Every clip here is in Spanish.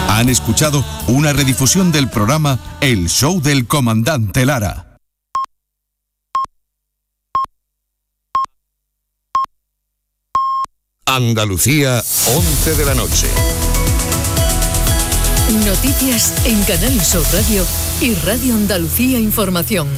Han escuchado una redifusión del programa El Show del Comandante Lara. Andalucía, 11 de la noche. Noticias en Canal Sur Radio y Radio Andalucía Información.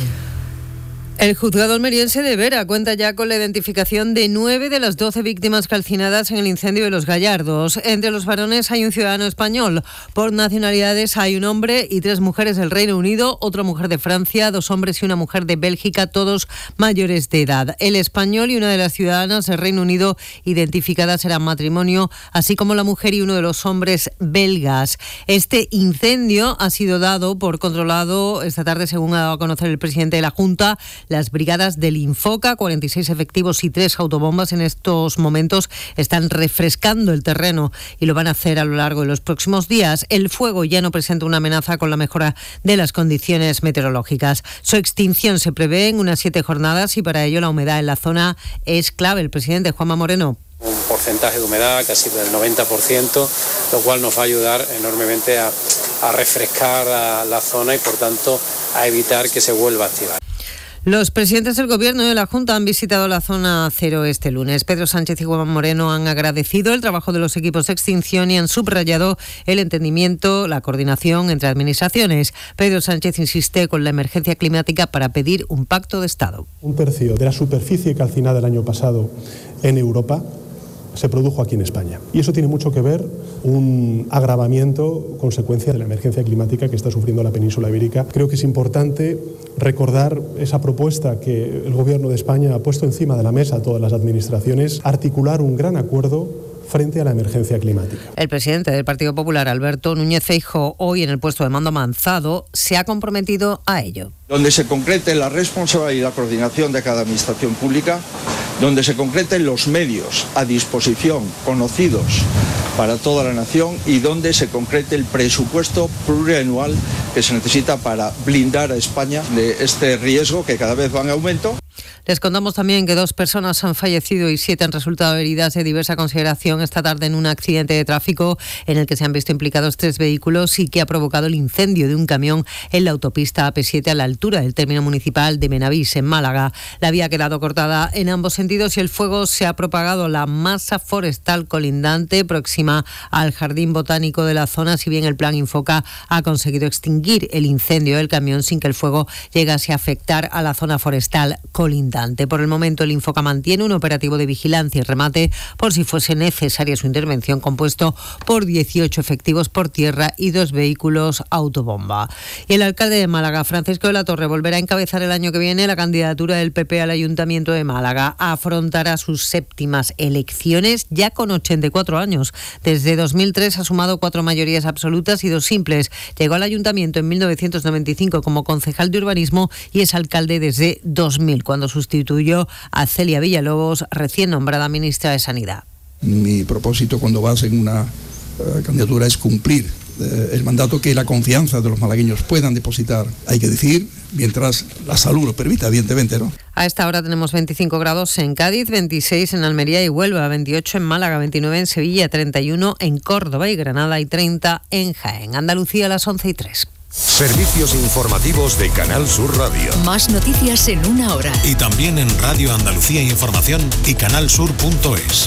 El juzgado almeriense de Vera cuenta ya con la identificación de 9 de las 12 víctimas calcinadas en el incendio de Los Gallardos. Entre los varones hay un ciudadano español. Por nacionalidades hay un hombre y 3 mujeres del Reino Unido, otra mujer de Francia, 2 hombres y una mujer de Bélgica, todos mayores de edad. El español y una de las ciudadanas del Reino Unido identificadas eran matrimonio, así como la mujer y uno de los hombres belgas. Este incendio ha sido dado por controlado esta tarde, según ha dado a conocer el presidente de la Junta. Las brigadas del Infoca, 46 efectivos y 3 autobombas en estos momentos están refrescando el terreno y lo van a hacer a lo largo de los próximos días. El fuego ya no presenta una amenaza con la mejora de las condiciones meteorológicas. Su extinción se prevé en unas 7 jornadas y para ello la humedad en la zona es clave. El presidente Juanma Moreno. Un porcentaje de humedad casi del 90%, lo cual nos va a ayudar enormemente a refrescar la zona y por tanto a evitar que se vuelva a activar. Los presidentes del Gobierno y de la Junta han visitado la zona cero este lunes. Pedro Sánchez y Juanma Moreno han agradecido el trabajo de los equipos de extinción y han subrayado el entendimiento, la coordinación entre administraciones. Pedro Sánchez insiste con la emergencia climática para pedir un pacto de Estado. 1/3 de la superficie calcinada el año pasado en Europa se produjo aquí en España. Y eso tiene mucho que ver, un agravamiento, consecuencia de la emergencia climática que está sufriendo la península ibérica. Creo que es importante recordar esa propuesta que el Gobierno de España ha puesto encima de la mesa a todas las administraciones, articular un gran acuerdo frente a la emergencia climática. El presidente del Partido Popular, Alberto Núñez Feijóo, hoy en el puesto de mando avanzado, se ha comprometido a ello. Donde se concrete la responsabilidad y la coordinación de cada administración pública, donde se concreten los medios a disposición, conocidos para toda la nación y donde se concrete el presupuesto plurianual que se necesita para blindar a España de este riesgo que cada vez va en aumento. Les contamos también que 2 personas han fallecido y 7 han resultado heridas de diversa consideración esta tarde en un accidente de tráfico en el que se han visto implicados 3 vehículos y que ha provocado el incendio de un camión en la autopista AP7 a la altura del término municipal de Benavís, en Málaga. La vía ha quedado cortada en ambos sentidos y el fuego se ha propagado a la masa forestal colindante próxima al jardín botánico de la zona, si bien el plan Infoca ha conseguido extinguir el incendio del camión sin que el fuego llegase a afectar a la zona forestal colindante. Por el momento, el Infoca mantiene un operativo de vigilancia y remate por si fuese necesaria su intervención, compuesto por 18 efectivos por tierra y 2 vehículos autobomba. Y el alcalde de Málaga, Francisco de la Torre, volverá a encabezar el año que viene la candidatura del PP al Ayuntamiento de Málaga. Afrontará sus 7º elecciones ya con 84 años. Desde 2003 ha sumado 4 mayorías absolutas y 2 simples. Llegó al Ayuntamiento en 1995 como concejal de urbanismo y es alcalde desde 2000, cuando sustituyó a Celia Villalobos, recién nombrada ministra de Sanidad. Mi propósito cuando vas en una candidatura es cumplir el mandato, que la confianza de los malagueños puedan depositar, hay que decir, mientras la salud lo permita, evidentemente, ¿no? A esta hora tenemos 25 grados en Cádiz, 26 en Almería y Huelva, 28 en Málaga, 29 en Sevilla, 31 en Córdoba y Granada y 30 en Jaén. Andalucía a las 11:03. Servicios informativos de Canal Sur Radio. Más noticias en una hora. Y también en Radio Andalucía Información y canalsur.es.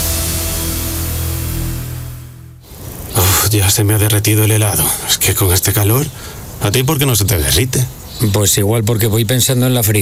Ya se me ha derretido el helado. Es que con este calor, ¿a ti por qué no se te derrite? Pues igual porque voy pensando en la fría.